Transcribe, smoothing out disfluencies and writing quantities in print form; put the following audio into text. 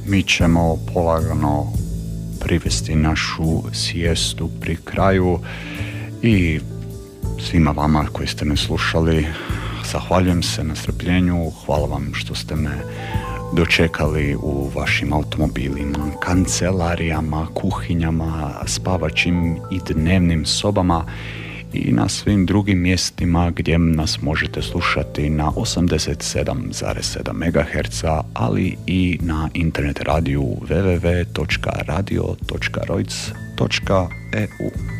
mi ćemo polagano privesti našu sijestu pri kraju i svima vama koji ste me slušali zahvaljujem se na strpljenju, hvala vam što ste me dočekali u vašim automobilima, kancelarijama, kuhinjama, spavačim i dnevnim sobama i na svim drugim mjestima gdje nas možete slušati na 87,7 MHz, ali i na internet radiju www.radio.roic.eu.